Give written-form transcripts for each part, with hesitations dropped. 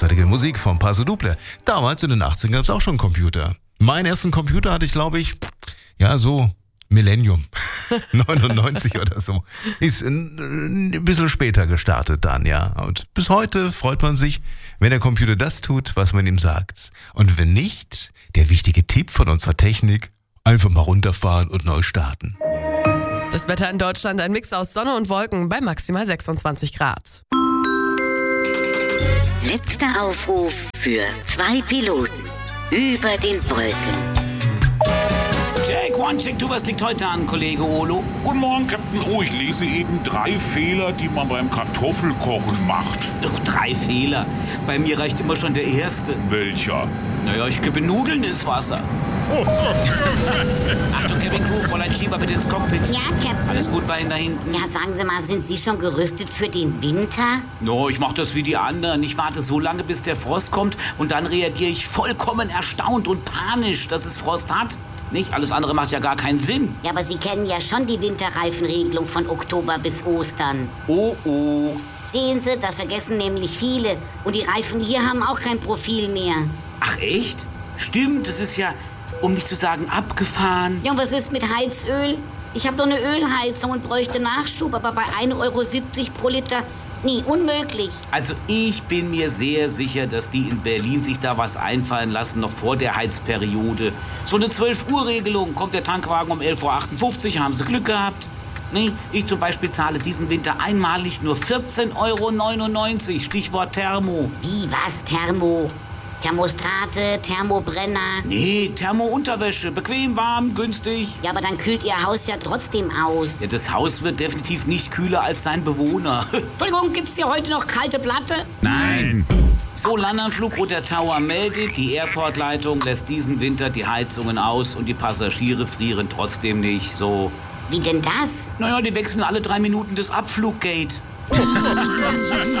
großartige Musik von Paso Doble. Damals in den 80ern gab es auch schon Computer. Meinen ersten Computer hatte ich, glaube ich, so Millennium. 99 oder so. Ist ein bisschen später gestartet dann, ja. Und bis heute freut man sich, wenn der Computer das tut, was man ihm sagt. Und wenn nicht, der wichtige Tipp von unserer Technik, einfach mal runterfahren und neu starten. Das Wetter in Deutschland, ein Mix aus Sonne und Wolken bei maximal 26 Grad. Letzter Aufruf für 2 Piloten über den Wolken. Jack, one, check, du, was liegt heute an, Kollege Olo? Guten Morgen, Captain. Oh, ich lese eben 3 Fehler, die man beim Kartoffelkochen macht. Ach, 3 Fehler. Bei mir reicht immer schon der erste. Welcher? Naja, ich kippe Nudeln ins Wasser. Achtung, Kevin Crew, Fräulein Schieber bitte ins Cockpit. Ja, Captain. Alles gut bei Ihnen da hinten? Ja, sagen Sie mal, sind Sie schon gerüstet für den Winter? No, ich mach das wie die anderen. Ich warte so lange, bis der Frost kommt und dann reagiere ich vollkommen erstaunt und panisch, dass es Frost hat. Nicht? Alles andere macht ja gar keinen Sinn. Ja, aber Sie kennen ja schon die Winterreifenregelung von Oktober bis Ostern. Oh, oh. Sehen Sie, das vergessen nämlich viele. Und die Reifen hier haben auch kein Profil mehr. Ach echt? Stimmt, das ist ja, um nicht zu sagen, abgefahren. Ja, und was ist mit Heizöl? Ich habe doch eine Ölheizung und bräuchte Nachschub, aber bei 1,70 Euro pro Liter, nee, unmöglich. Also ich bin mir sehr sicher, dass die in Berlin sich da was einfallen lassen, noch vor der Heizperiode. So eine 12-Uhr-Regelung. Kommt der Tankwagen um 11.58 Uhr, haben sie Glück gehabt. Nee, ich zum Beispiel zahle diesen Winter einmalig nur 14,99 Euro. Stichwort Thermo. Wie, was, Thermo? Thermostate, Thermobrenner. Nee, Thermo-Unterwäsche. Bequem, warm, günstig. Ja, aber dann kühlt Ihr Haus ja trotzdem aus. Ja, das Haus wird definitiv nicht kühler als sein Bewohner. Entschuldigung, gibt's hier heute noch kalte Platte? Nein. So, Landanflug der Tower meldet, die Airport-Leitung lässt diesen Winter die Heizungen aus und die Passagiere frieren trotzdem nicht. So. Wie denn das? Naja, die wechseln alle 3 Minuten das Abfluggate.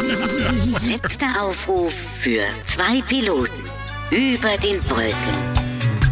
Letzter Aufruf für 2 Piloten über den Wolken.